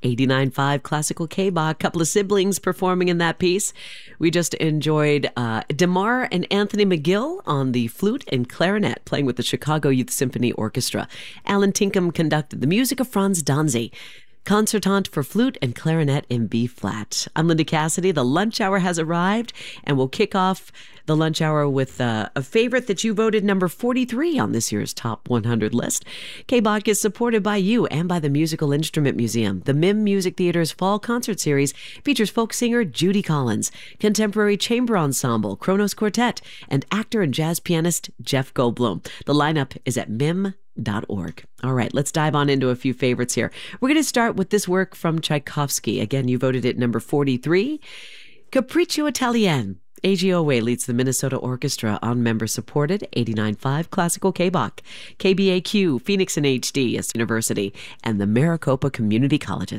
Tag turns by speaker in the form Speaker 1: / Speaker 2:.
Speaker 1: 89.5 Classical K-Bach, couple of siblings performing in that piece. We just enjoyed DeMar and Anthony McGill on the flute and clarinet, playing with the Chicago Youth Symphony Orchestra. Alan Tinkham conducted the music of Franz Danzig. Concertant for flute and clarinet in B-flat. I'm Linda Cassidy. The lunch hour has arrived, and we'll kick off the lunch hour with a favorite that you voted number 43 on this year's Top 100 list. K-Bach is supported by you and by the Musical Instrument Museum. The MIM Music Theater's Fall Concert Series features folk singer Judy Collins, contemporary chamber ensemble Kronos Quartet, and actor and jazz pianist Jeff Goldblum. The lineup is at MIM.org. All right, let's dive on into a few favorites here. We're going to start with this work from Tchaikovsky. Again, you voted it number 43. Capriccio Italien. A.G. Owe leads the Minnesota Orchestra on member-supported 89.5 Classical K-Bach, KBAQ, Phoenix and HD University, and the Maricopa Community Colleges.